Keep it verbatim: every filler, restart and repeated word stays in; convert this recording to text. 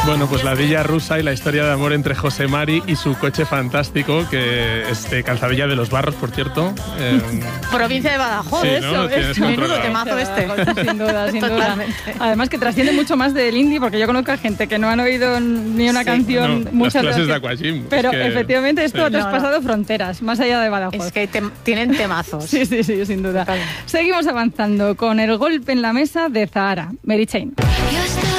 Bueno, pues la Villa Rusa y la historia de amor entre José Mari y su coche fantástico, que es de Calzadilla de los Barros, por cierto. Eh, Provincia de Badajoz, sí, eso, ¿no? eso. Menudo temazo este. Sin duda, sin duda. Totalmente. Además que trasciende mucho más del indie, porque yo conozco a gente que no han oído ni una Sí. canción, no, muchas las clases veces. de Aquagym. Pero es que, efectivamente esto sí. ha traspasado fronteras, más allá de Badajoz. Es que te, tienen temazos. Sí, sí, sí, sin duda. Totalmente. Seguimos avanzando con el golpe en la mesa de Zahara, Mary Chain. Yo estaba